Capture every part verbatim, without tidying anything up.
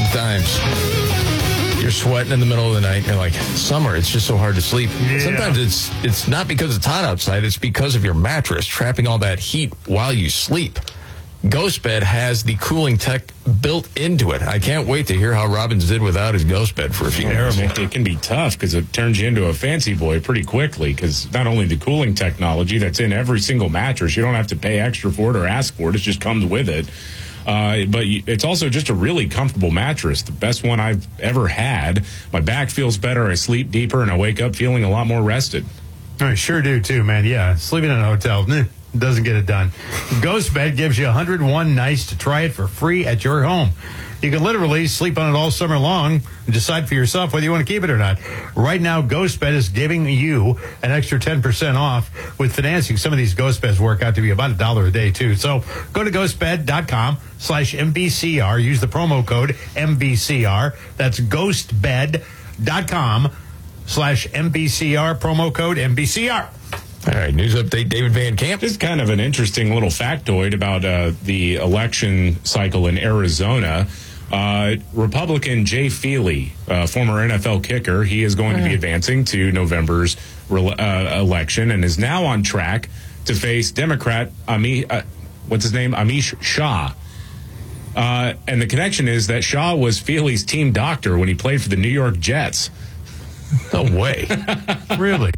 Sometimes you're sweating in the middle of the night, and you're like, summer, it's just so hard to sleep. Yeah. Sometimes it's it's not because it's hot outside, it's because of your mattress trapping all that heat while you sleep. GhostBed has the cooling tech built into it. I can't wait to hear how Robbins did without his GhostBed for a few minutes. It, it can be tough because it turns you into a fancy boy pretty quickly, because not only the cooling technology that's in every single mattress, you don't have to pay extra for it or ask for it. It just comes with it. Uh, but it's also just a really comfortable mattress, the best one I've ever had. My back feels better, I sleep deeper, and I wake up feeling a lot more rested. I sure do, too, man. Yeah, sleeping in a hotel nah, doesn't get it done. GhostBed gives you one hundred one nights to try it for free at your home. You can literally sleep on it all summer long and decide for yourself whether you want to keep it or not. Right now, GhostBed is giving you an extra ten percent off with financing. Some of these GhostBeds work out to be about a dollar a day, too. So go to ghostbed.com slash MBCR. Use the promo code M B C R. That's ghostbed.com slash MBCR. Promo code M B C R. All right, news update, David Van Camp. Just kind of an interesting little factoid about uh, the election cycle in Arizona. Uh, Republican Jay Feely, uh, former N F L kicker, he is going to be advancing to November's re- uh, election and is now on track to face Democrat Ami, uh, what's his name, Amish Shah. Uh, and the connection is that Shah was Feely's team doctor when he played for the New York Jets. No way. Really?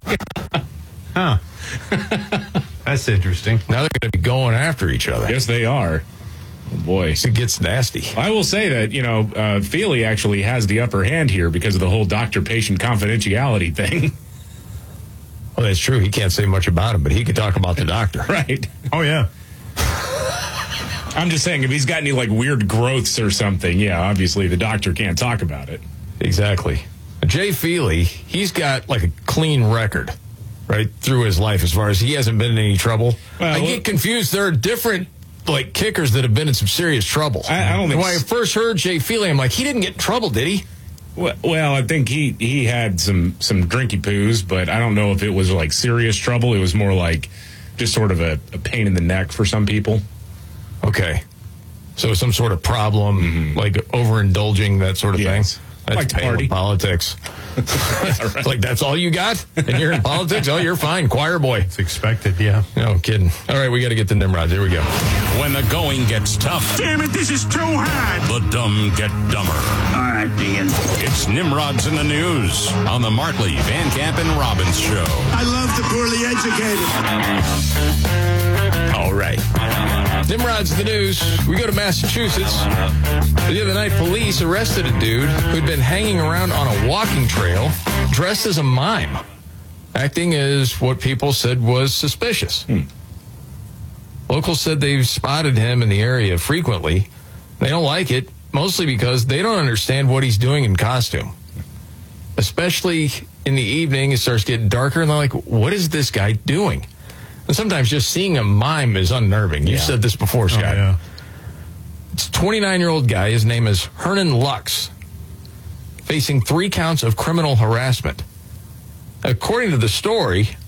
Huh. That's interesting. Now they're going to be going after each other. Yes, they are. Oh, boy. It gets nasty. I will say that, you know, uh, Feely actually has the upper hand here because of the whole doctor-patient confidentiality thing. Well, that's true. He can't say much about him, but he could talk about the doctor. Right. Oh, yeah. I'm just saying, if he's got any, like, weird growths or something, yeah, obviously the doctor can't talk about it. Exactly. Jay Feely, he's got, like, a clean record right through his life as far as he hasn't been in any trouble. Well, I get confused. There are different, like, kickers that have been in some serious trouble. I, I don't think... When I first heard Jay Feely, I'm like, he didn't get in trouble, did he? Well, well, I think he, he had some, some drinky poos, but I don't know if it was, like, serious trouble. It was more like just sort of a, a pain in the neck for some people. Okay. So some sort of problem, mm-hmm. like overindulging, that sort of yes. thing? That's like to pain party. With politics. It's like, that's all you got? And you're in politics? Oh, you're fine. Choir boy. It's expected, yeah. No kidding. All right, we got to get to Nimrods. Here we go. When the going gets tough. Damn it, this is too hard. The dumb get dumber. All right, Dean. It's Nimrods in the News on the Markley, Van Camp, and Robbins Show. I love the poorly educated. All right. Nimrod's in the News. We go to Massachusetts. The other night, police arrested a dude who'd been hanging around on a walking trail dressed as a mime, acting as what people said was suspicious. Hmm. Locals said they've spotted him in the area frequently. They don't like it, mostly because they don't understand what he's doing in costume. Especially in the evening, it starts getting darker, and they're like, what is this guy doing? And sometimes just seeing a mime is unnerving. You yeah. said this before, Scott. Oh, yeah. It's a twenty-nine-year-old guy. His name is Hernan Lux, facing three counts of criminal harassment. According to the story,